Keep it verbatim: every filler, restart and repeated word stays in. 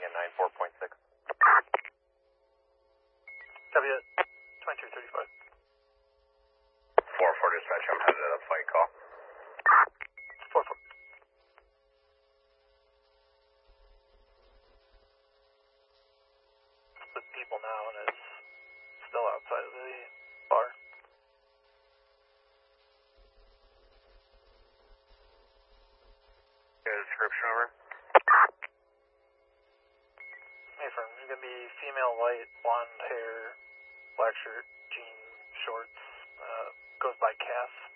in nine four point six. Copy it. twenty-two thirty-five. four four dispatch, I'm headed to the flight call. four four. The people now and is still outside of the bar. Description over. Hey, firm. You're going to be female, white, blonde hair, black shirt, jean shorts, uh, goes by Cass.